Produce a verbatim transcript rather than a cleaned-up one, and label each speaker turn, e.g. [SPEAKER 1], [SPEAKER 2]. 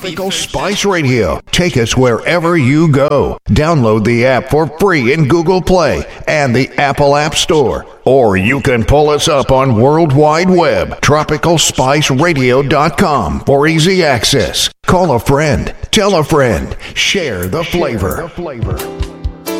[SPEAKER 1] Tropical Spice Radio. Take us wherever you go. Download the app for free in Google Play and the Apple App Store. Or you can pull us up on World Wide Web, tropical spice radio dot com for easy access. Call a friend, tell a friend, share the flavor.